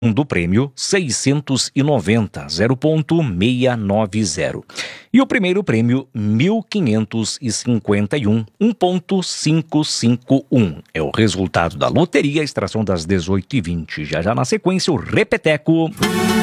do prêmio 690, 0,690. E o primeiro prêmio, 1.551, 1,551. É o resultado da loteria, extração das 18h20. Já na sequência, o repeteco.